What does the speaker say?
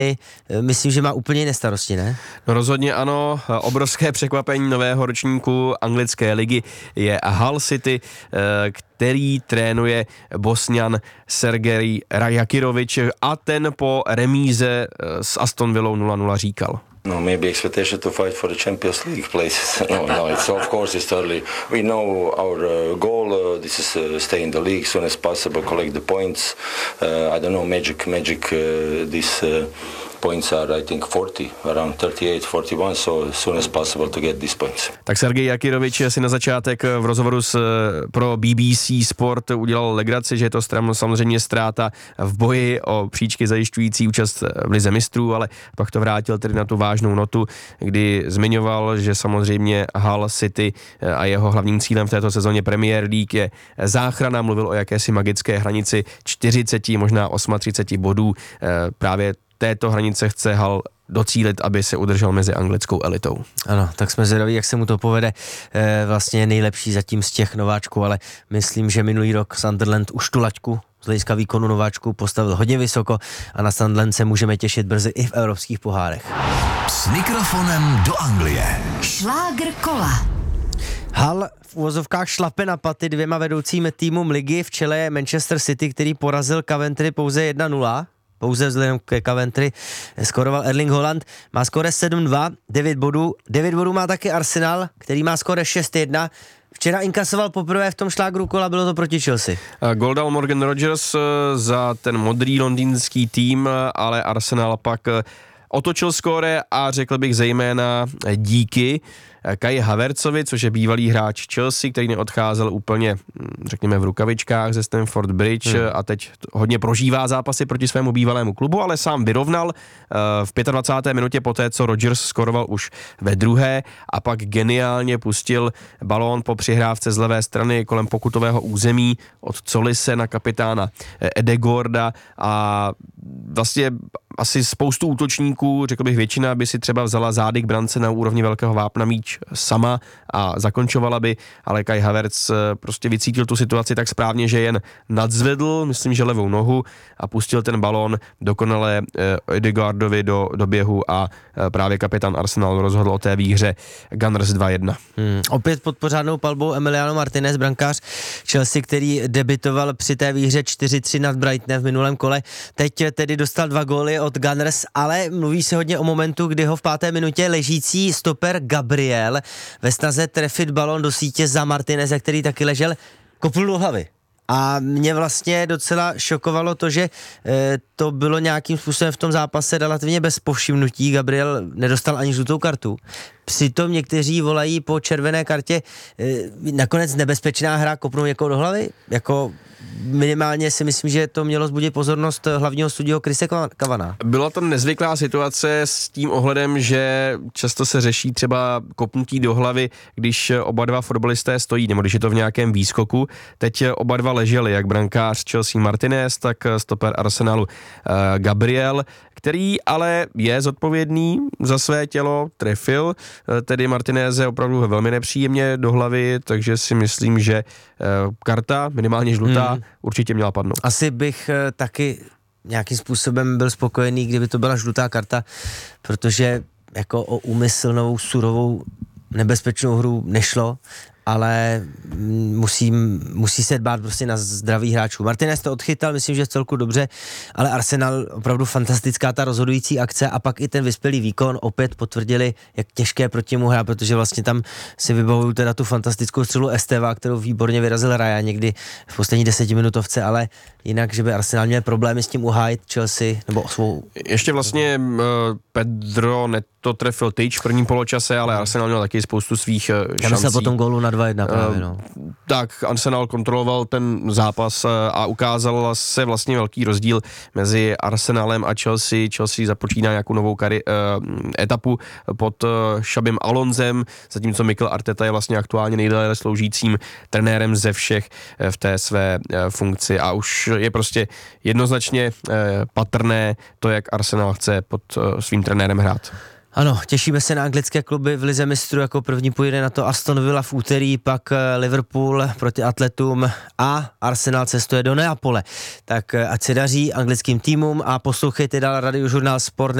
myslím, že má úplně jiné starosti, ne? No rozhodně ano, obrovské překvapení nového ročníku anglické ligy je Hull City, který trénuje Bosňan Sergej Rajakirovič a ten po remíze s Aston Villou 0-0 říkal. No, maybe expectation to fight for the Champions League places. No, it's of course it's early. We know our goal. This is stay in the league soon as possible, collect the points. I don't know, magic. This points are, I think, 40, around 38, 41, so as soon as possible to get these points. Tak Sergej Jakirovič si na začátek v rozhovoru pro BBC Sport udělal legraci, že je to samozřejmě ztráta v boji o příčky zajišťující účast v lize mistrů, ale pak to vrátil tedy na tu vážnou notu, kdy zmiňoval, že samozřejmě Hull City a jeho hlavním cílem v této sezóně Premier League je záchrana, mluvil o jakési magické hranici 40, možná 38 bodů. Právě této hranice chce Hull docílit, aby se udržel mezi anglickou elitou. Ano, tak jsme zvědaví, jak se mu to povede. Vlastně nejlepší zatím z těch nováčků, ale myslím, že minulý rok Sunderland už tu laťku z hlediska výkonu nováčků postavil hodně vysoko a na Sunderland se můžeme těšit brzy i v evropských pohárech. S mikrofonem do Anglie. Šlágr kola. Hull v uvozovkách šlape na paty dvěma vedoucím týmům ligy, v čele je Manchester City, který porazil Coventry pouze 1-0. Pouze vzhledem ke Coventry skoroval Erling Haaland, má skóre 7-2, 9 bodů. 9 bodů má taky Arsenal, který má skóre 6-1. Včera inkasoval poprvé v tom šlágru kola, bylo to proti Chelsea. Gól dal Morgan Rogers za ten modrý londýnský tým, ale Arsenal pak otočil skóre a řekl bych zejména díky Kai Havertzovi, což je bývalý hráč Chelsea, který neodcházel úplně, řekněme, v rukavičkách ze Stamford Bridge a teď hodně prožívá zápasy proti svému bývalému klubu, ale sám vyrovnal v 25. minutě poté, co Rodgers skoroval už ve druhé a pak geniálně pustil balón po přihrávce z levé strany kolem pokutového území od Colise na kapitána Edegorda a vlastně asi spoustu útočníků, řekl bych většina, by si třeba vzala zády k brance na úrovni velkého vápna míč sama a zakončovala by, ale Kai Havertz prostě vycítil tu situaci tak správně, že jen nadzvedl, myslím, že levou nohu a pustil ten balón dokonale Edegaardovi do běhu a právě kapitán Arsenalu rozhodl o té výhře Gunners 2-1. Opět pod pořádnou palbou Emiliano Martinez, brankář Chelsea, který debitoval při té výhře 4-3 nad Brightonem v minulém kole. Teď tedy dostal 2 góly od Gunners, ale mluví se hodně o momentu, kdy ho v 5. minutě ležící stoper Gabriel ve snaze trefit balón do sítě za Martineze, který taky ležel, kopnul do hlavy. A mě vlastně docela šokovalo to, že to bylo nějakým způsobem v tom zápase relativně bez povšimnutí. Gabriel nedostal ani žlutou kartu. Přitom někteří volají po červené kartě. Nakonec nebezpečná hra, kopnou někoho do hlavy? Jako minimálně si myslím, že to mělo vzbudit pozornost hlavního studia Chrise Cavana. Byla to nezvyklá situace s tím ohledem, že často se řeší třeba kopnutí do hlavy, když oba dva fotbalisté stojí, nebo když je to v nějakém výskoku. Teď oba dva leželi, jak brankář Chelsea Martinez, tak stoper Arsenalu Gabriel, který ale je zodpovědný za své tělo, trefil tedy Martineze opravdu velmi nepříjemně do hlavy, takže si myslím, že karta, minimálně žlutá, určitě měla padnout. Asi bych taky nějakým způsobem byl spokojený, kdyby to byla žlutá karta, protože jako o úmyslnou, surovou, nebezpečnou hru nešlo, ale musí se dbát prostě na zdraví hráčů. Martinez to odchytal, myslím, že celku dobře, ale Arsenal opravdu fantastická ta rozhodující akce a pak i ten vyspělý výkon opět potvrdili, jak těžké proti mu hrát, protože vlastně tam si vybavuju teda tu fantastickou střelu Esteva, kterou výborně vyrazil Raya někdy v poslední 10minutovce, ale jinak, že by Arsenal měl problémy s tím uhájit Chelsea nebo svou... Ještě vlastně Pedro to trefil tyč v prvním poločase, ale Arsenal měl taky spoustu svých šancí. Já myslel po tom gólu na 2-1 právě, no. Tak, Arsenal kontroloval ten zápas a ukázal se vlastně velký rozdíl mezi Arsenalem a Chelsea. Chelsea započíná nějakou novou etapu pod Xabim Alonsem, zatímco Mikel Arteta je vlastně aktuálně nejdéle sloužícím trenérem ze všech v té své funkci a už je prostě jednoznačně patrné to, jak Arsenal chce pod svým trenérem hrát. Ano, těšíme se na anglické kluby v lize mistrů, jako první pojede na to Aston Villa v úterý, pak Liverpool proti Atletům a Arsenal cestuje do Neapole. Tak ať se daří anglickým týmům a poslouchejte dál Radiožurnál Sport.